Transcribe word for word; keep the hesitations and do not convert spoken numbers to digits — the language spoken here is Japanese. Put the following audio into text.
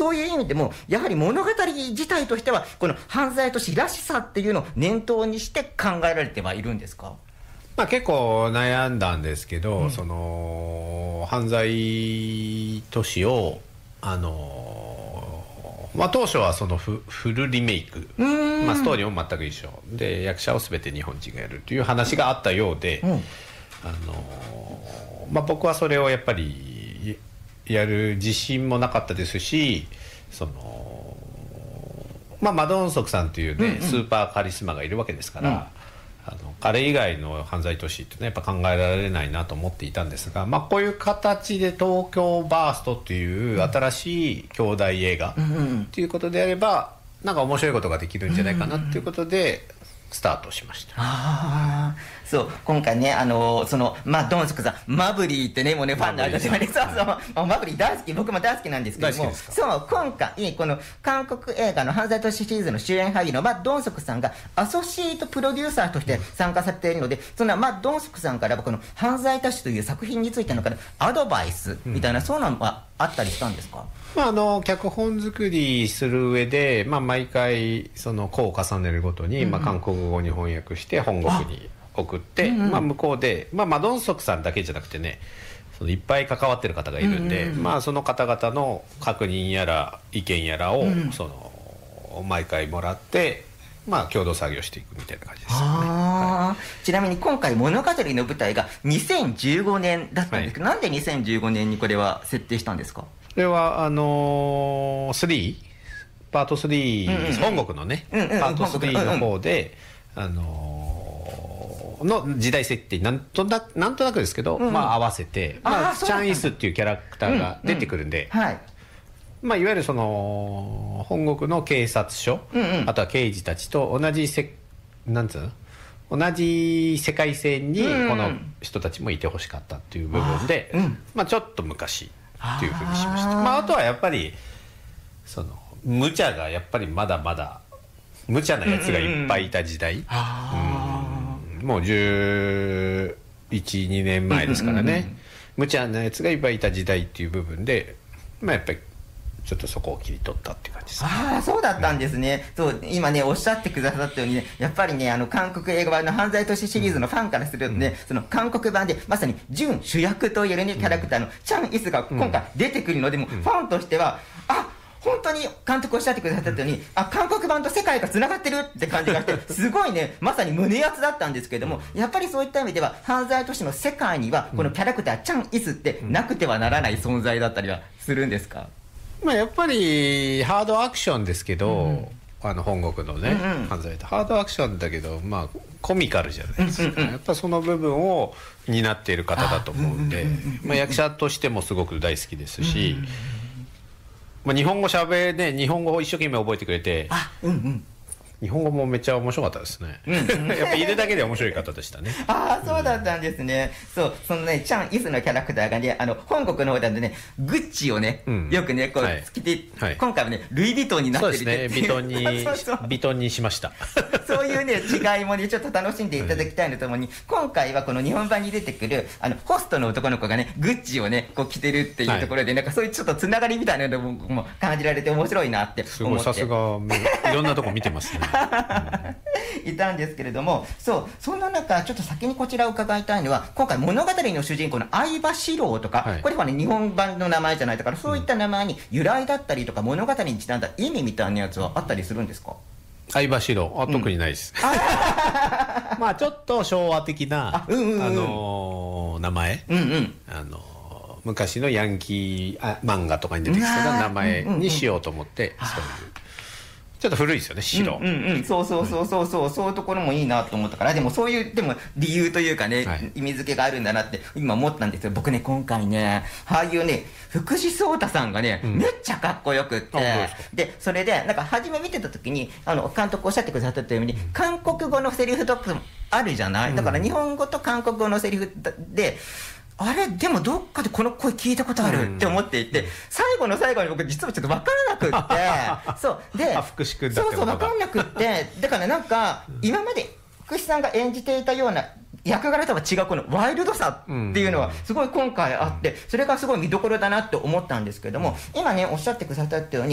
そういう意味でもやはり物語自体としてはこの犯罪都市らしさっていうのを念頭にして考えられてはいるんですか？ まあ、結構悩んだんですけど、 うん、 その犯罪都市をあの、まあ、当初はそのフ, フルリメイク、まあ、ストーリーも全く一緒で役者を全て日本人がやるという話があったようで、うん、あのまあ、僕はそれをやっぱりやる自信もなかったですし、その、まあ、マドンソクさんというね、うんうん、スーパーカリスマがいるわけですから、うん、あの彼以外の犯罪都市ってねやっぱ考えられないなと思っていたんですが、まあ、こういう形で東京バーストっていう新しい兄弟映画っていうことであればなんか面白いことができるんじゃないかなっていうことでスタートしました。 あそう今回ねあのそのまあドンソクさんマブリーってねもうねファンの私はねそうそう、はい、マブリー大好き僕も大好きなんですけどもそう今回この韓国映画の犯罪都市シリーズの主演俳優のマ・ドンソクさんがアソシエイトプロデューサーとして参加されているので、そんなマ・ドンソクさんからこの犯罪都市という作品についてのアドバイスみたいな、うん、そうなのはあったりしたんですか？ まあ、あの脚本作りする上で、まあ、毎回その個を重ねるごとに、うんうんまあ、韓国語に翻訳して本国に送って、うんうんまあ、向こうで、まあ、マドンソクさんだけじゃなくてねそのいっぱい関わってる方がいるんで、うんうんまあ、その方々の確認やら意見やらを、うん、その毎回もらって、まあ、共同作業していくみたいな感じですよね。 はい、ちなみに今回物語の舞台がにせんじゅうごねんだったんですけど、はい、なんでにせんじゅうごねんにこれは設定したんですか？ これはあのー、スリーパートスリー、うんうん、本国のね、うんうん、パートスリーの方で、うんうん、あのー、の時代設定なんとなくなんとなくですけど、うんうんまあ、合わせて、まあ、チャン・イスっていうキャラクターが出てくるんで、うんうんはいまあ、いわゆるその本国の警察署、うんうん、あとは刑事たちと同じせなんつうの同じ世界線にこの人たちもいてほしかったっていう部分で、うんうんまあ、ちょっと昔っていうふうにしました。あ,、まあ、あとはやっぱりその無茶がやっぱりまだまだ無茶なやつがいっぱいいた時代、うんうんうん、もうじゅういち、にねんまえですからね、うんうんうん、無茶なやつがいっぱいいた時代っていう部分で、まあ、やっぱりちょっとそこを切り取ったっていう感じですね。 ああそうだったんですね、うん、そう今ねおっしゃってくださったようにねやっぱりねあの韓国映画版の犯罪都市シリーズのファンからするとね、うん、その韓国版でまさに準主役といえる、ね、キャラクターのチャン・イスが今回出てくるので、うん、もファンとしてはあ本当に監督おっしゃってくださったように、うん、あ韓国版と世界がつながってるって感じがしてすごいねまさに胸熱だったんですけれども、うん、やっぱりそういった意味では犯罪都市の世界にはこのキャラクター、うん、チャン・イスってなくてはならない存在だったりはするんですか？ まあ、やっぱりハードアクションですけど、うん、あの本国のね、うんうん、犯罪ってハードアクションだけど、まあ、コミカルじゃないですか、うんうんうん、やっぱその部分を担っている方だと思うんで、まあ、役者としてもすごく大好きですし、うんうんうんまあ、日本語しゃべね日本語を一生懸命覚えてくれてあ、うんうん日本語もめっちゃ面白かったですね、うん、やっぱいるだけで面白い方でしたねああそうだったんですね、うん、そうそのねチャン・イスのキャラクターがねあの本国の方だとねグッチをね、うん、よくねこう、はい、つけて、はい、今回はねルイ・ヴィトンになってるっていうそうですねビトンにそうそうビトンにしましたそういうね違いもねちょっと楽しんでいただきたいのとともに、はい、今回はこの日本版に出てくるあのホストの男の子がねグッチをねこう着てるっていうところで、はい、なんかそういうちょっとつながりみたいなのも感じられて面白いなって思ってすごいさすがいろんなとこ見てますね、うんいたんですけれどもそうそんな中ちょっと先にこちらを伺いたいのは今回物語の主人公の相葉四郎とか、はい、これはね日本版の名前じゃないだからそういった名前に由来だったりとか、うん、物語にちなんだ意味みたいなやつはあったりするんですか？ 相葉四郎あ特にないです、うん、まあちょっと昭和的なあ、うんうんうん、あのー、名前、うんうん、あのー、昔のヤンキーあ漫画とかに出てきた名前にしようと思って、うんうんうん、そういうちょっと古いですよね白、 うんうんうん、そうそうそうそうそう、うん、そういうところもいいなと思ったからでもそういうでも理由というかね、はい、意味付けがあるんだなって今思ったんですよ。僕ね今回ね俳優ね福士蒼汰さんがね、うん、めっちゃかっこよくってでそれでなんか初め見てた時にあの監督おっしゃってくださったように、うん、韓国語のセリフとかもあるじゃない、うん、だから日本語と韓国語のセリフであれでもどっかでこの声聞いたことあるって思っていて、うん、最後の最後に僕実はちょっと分からなくってそうで福士君だってそうそう分からなくってだからなんか今まで福士さんが演じていたような役柄とは違うこのワイルドさっていうのはすごい今回あってそれがすごい見どころだなって思ったんですけども今ねおっしゃってくださったように